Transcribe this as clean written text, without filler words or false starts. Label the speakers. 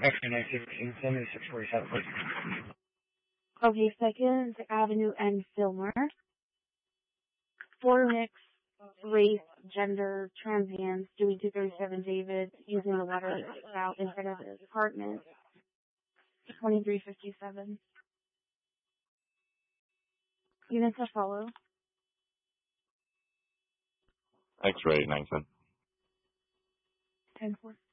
Speaker 1: X-ray 916, 7647, please.
Speaker 2: Okay, 2nd Avenue and Fillmore. 4 mixed race, gender, transients, doing 237 David, using the letter out in front of his apartment. 2357. Units to follow.
Speaker 3: X-ray 910.
Speaker 2: 10-4.